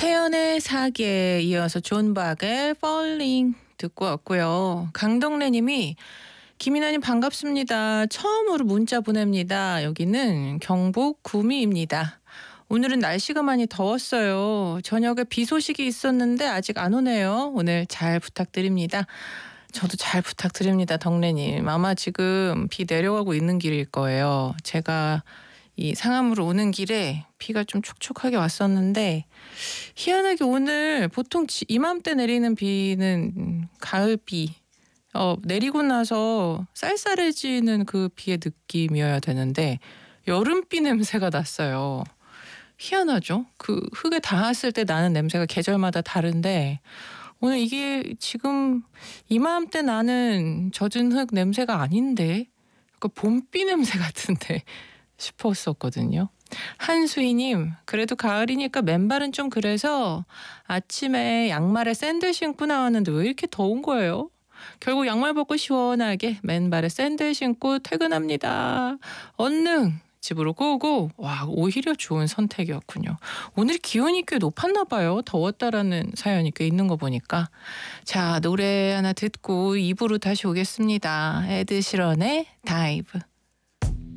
태연의 사기에 이어서 존 박의 Falling 듣고 왔고요. 강동래 님이 김이나님 반갑습니다. 처음으로 문자 보냅니다. 여기는 경북 구미입니다. 오늘은 날씨가 많이 더웠어요. 저녁에 비 소식이 있었는데 아직 안 오네요. 오늘 잘 부탁드립니다. 저도 잘 부탁드립니다. 덕래님. 아마 지금 비 내려가고 있는 길일 거예요. 제가 이 상암으로 오는 길에 비가 좀 촉촉하게 왔었는데 희한하게 오늘 보통 이맘때 내리는 비는 가을 비 내리고 나서 쌀쌀해지는 그 비의 느낌이어야 되는데 여름비 냄새가 났어요. 희한하죠? 그 흙에 닿았을 때 나는 냄새가 계절마다 다른데 오늘 이게 지금 이맘때 나는 젖은 흙 냄새가 아닌데 약간 봄비 냄새 같은데 싶었었거든요. 한수희님, 그래도 가을이니까 맨발은 좀 그래서 아침에 양말에 샌들 신고 나왔는데 왜 이렇게 더운 거예요? 결국 양말 벗고 시원하게 맨발에 샌들 신고 퇴근합니다. 얼른 집으로 고고. 와, 오히려 좋은 선택이었군요. 오늘 기온이 꽤 높았나 봐요. 더웠다라는 사연이 꽤 있는 거 보니까. 자, 노래 하나 듣고 2부로 다시 오겠습니다. 에드 시런의 다이브.